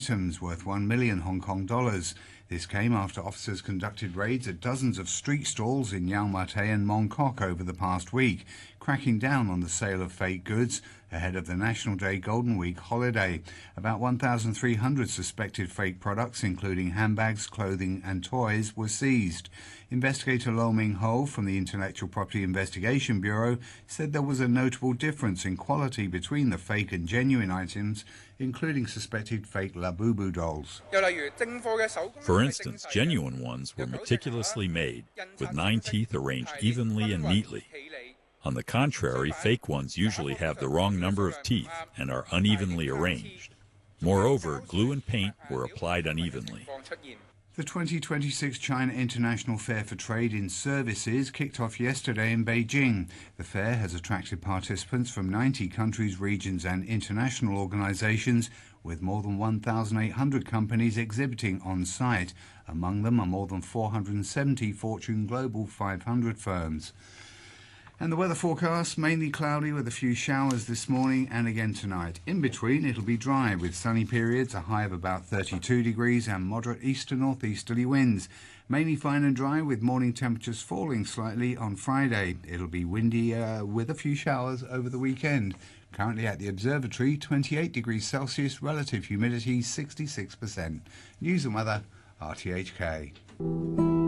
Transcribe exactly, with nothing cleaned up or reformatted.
items worth one million Hong Kong dollars. This came after officers conducted raids at dozens of street stalls in Yau Ma Tei and Mong Kok over the past week, cracking down on the sale of fake goods ahead of the National Day Golden Week holiday. About one thousand three hundred suspected fake products, including handbags, clothing and toys, were seized. Investigator Lo Ming Ho from the Intellectual Property Investigation Bureau said there was a notable difference in quality between the fake and genuine items, including suspected fake Labubu dolls. For instance, genuine ones were meticulously made, with nine teeth arranged evenly and neatly. On the contrary, fake ones usually have the wrong number of teeth and are unevenly arranged. Moreover, glue and paint were applied unevenly. The twenty twenty-six China International Fair for Trade in Services kicked off yesterday in Beijing. The fair has attracted participants from ninety countries, regions and international organizations, with more than one thousand eight hundred companies exhibiting on site. Among them are more than four hundred seventy Fortune Global five hundred firms. And the weather forecast, mainly cloudy with a few showers this morning and again tonight. In between, it'll be dry with sunny periods, a high of about thirty-two degrees and moderate east to northeasterly winds. Mainly fine and dry with morning temperatures falling slightly on Friday. It'll be windy uh, with a few showers over the weekend. Currently at the observatory, twenty-eight degrees Celsius, relative humidity sixty-six percent. News and weather, R T H K.